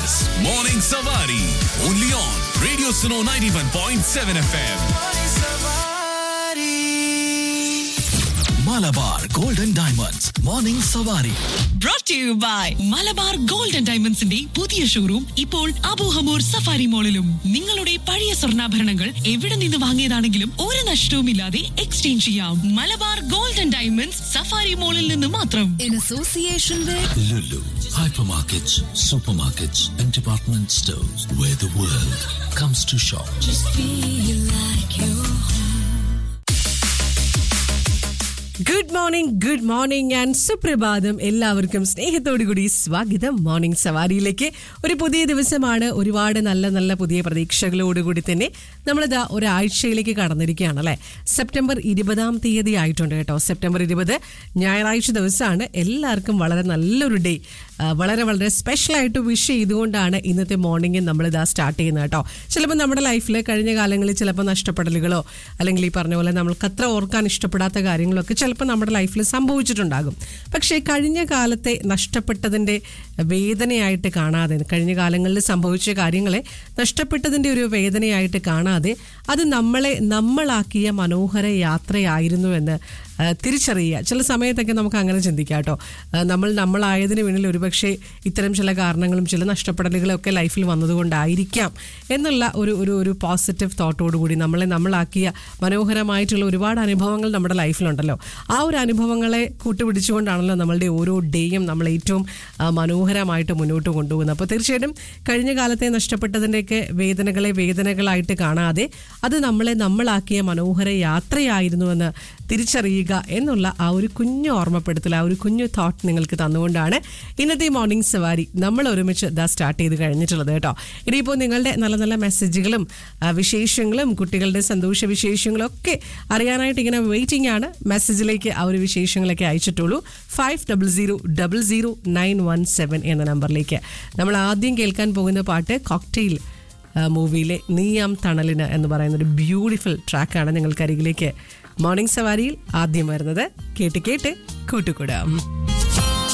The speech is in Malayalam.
is Morning Savari. Only on Radio Suno 91.7 FM. Malabar Golden Diamonds. Morning Savari. Brought to you by Malabar gold and ഡയമണ്ട്സിന്റെ പുതിയ ഷോറൂം ഇപ്പോൾ അബൂഹമൂർ സഫാരി മോളിലും. നിങ്ങളുടെ പഴയ സ്വർണ്ണാഭരണങ്ങൾ എവിടെ നിന്ന് വാങ്ങിയതാണെങ്കിലും ഒരു നഷ്ടവുമില്ലാതെ എക്സ്ചേഞ്ച് ചെയ്യാം. Malabar gold and diamonds safari മോളിൽ നിന്ന് മാത്രം. In association with Lulu. Hypermarkets, supermarkets and department stores where the world comes to shop. just feel like you're good morning and സുപ്രഭാതം. എല്ലാവർക്കും സ്നേഹത്തോടുകൂടി സ്വാഗതം മോർണിംഗ് സവാരിയിലേക്ക്. ഒരു പുതിയ ദിവസമാണ്. ഒരുപാട് നല്ല നല്ല പുതിയ പ്രതീക്ഷകളോടുകൂടി തന്നെ നമ്മളിതാ ഒരാഴ്ചയിലേക്ക് കടന്നിരിക്കുകയാണ് അല്ലേ. സെപ്റ്റംബർ 20 ആയിട്ടുണ്ട് കേട്ടോ. സെപ്റ്റംബർ 20 ഞായറാഴ്ച ദിവസമാണ്. എല്ലാവർക്കും വളരെ നല്ലൊരു ഡേ, വളരെ വളരെ സ്പെഷ്യലായിട്ട് വിഷ് ചെയ്തുകൊണ്ടാണ് ഇന്നത്തെ മോർണിംഗ് നമ്മളിതാ സ്റ്റാർട്ട് ചെയ്യുന്നത് കേട്ടോ. ചിലപ്പോൾ നമ്മുടെ ലൈഫിൽ കഴിഞ്ഞ കാലങ്ങളിൽ ചിലപ്പോൾ നഷ്ടപ്പെടലുകളോ അല്ലെങ്കിൽ ഈ പറഞ്ഞ പോലെ നമ്മൾക്ക് അത്ര ഓർക്കാൻ ഇഷ്ടപ്പെടാത്ത കാര്യങ്ങളൊക്കെ ചിലപ്പോൾ നമ്മുടെ ലൈഫിൽ സംഭവിച്ചിട്ടുണ്ടാകും. പക്ഷേ കഴിഞ്ഞ കാലത്തെ നഷ്ടപ്പെട്ടതിൻ്റെ വേദനയായിട്ട് കാണാതെ, കഴിഞ്ഞ കാലങ്ങളിൽ സംഭവിച്ച കാര്യങ്ങളെ നഷ്ടപ്പെട്ടതിൻ്റെ ഒരു വേദനയായിട്ട് കാണാതെ അത് നമ്മളാക്കിയ മനോഹര യാത്രയായിരുന്നു എന്ന് തിരിച്ചറിയുക. ചില സമയത്തൊക്കെ നമുക്ക് അങ്ങനെ ചിന്തിക്കാം കേട്ടോ. നമ്മളായതിന് പിന്നിൽ ഒരുപക്ഷെ ഇത്തരം ചില കാരണങ്ങളും ചില നഷ്ടപ്പെടലുകളൊക്കെ ലൈഫിൽ വന്നതുകൊണ്ടായിരിക്കാം എന്നുള്ള ഒരു പോസിറ്റീവ് തോട്ടോടുകൂടി നമ്മളാക്കിയ മനോഹരമായിട്ടുള്ള ഒരുപാട് അനുഭവങ്ങൾ നമ്മുടെ ലൈഫിലുണ്ടല്ലോ. ആ ഒരു അനുഭവങ്ങളെ കൂട്ടുപിടിച്ചുകൊണ്ടാണല്ലോ നമ്മളുടെ ഓരോ ഡേയും നമ്മൾ ഏറ്റവും മനോഹരമായിട്ട് മുന്നോട്ട് കൊണ്ടുപോകുന്നത്. അപ്പോൾ തീർച്ചയായിട്ടും കഴിഞ്ഞ കാലത്തെ നഷ്ടപ്പെട്ടതിൻ്റെയൊക്കെ വേദനകളായിട്ട് കാണാതെ അത് നമ്മളാക്കിയ മനോഹര യാത്രയായിരുന്നുവെന്ന് തിരിച്ചറിയുക എന്നുള്ള ആ ഒരു കുഞ്ഞു ഓർമ്മപ്പെടുത്തൽ, ആ ഒരു കുഞ്ഞു തോട്ട് നിങ്ങൾക്ക് തന്നുകൊണ്ടാണ് ഇന്നത്തെ മോർണിംഗ് സവാരി നമ്മൾ ഒരുമിച്ച് സ്റ്റാർട്ട് ചെയ്ത് കഴിഞ്ഞിട്ടുള്ളത് കേട്ടോ. ഇനിയിപ്പോൾ നിങ്ങളുടെ നല്ല നല്ല മെസ്സേജുകളും വിശേഷങ്ങളും കുട്ടികളുടെ സന്തോഷ വിശേഷങ്ങളും ഒക്കെ അറിയാനായിട്ട് ഇങ്ങനെ വെയിറ്റിംഗ് ആണ്. മെസ്സേജിലേക്ക് ആ ഒരു വിശേഷങ്ങളൊക്കെ അയച്ചിട്ടുള്ളൂ 50000917 എന്ന നമ്പറിലേക്ക്. നമ്മൾ ആദ്യം കേൾക്കാൻ പോകുന്ന പാട്ട് കോക്ടെയിൽ മൂവിയിലെ നീയാം തണലിന് എന്ന് പറയുന്ന ഒരു ബ്യൂട്ടിഫുൾ ട്രാക്കാണ് നിങ്ങൾക്കരികിലേക്ക് മോർണിംഗ് സവാരിയിൽ ആദ്യം വരുന്നത്. കേട്ട് കൂട്ടുകൂടാം.